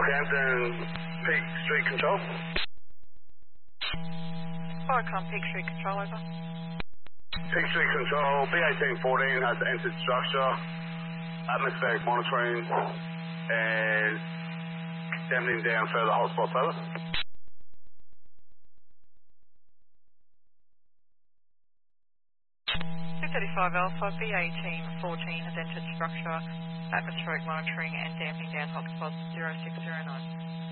Rockhampton, Peak Street Control. Viacom Peak Street Control, over. Peak Street Control, B1814 has entered structure, atmospheric monitoring, and extending down further hotspots, over. 235 Alpha, B1814 has entered structure, atmospheric monitoring and damping down hotspots 0609.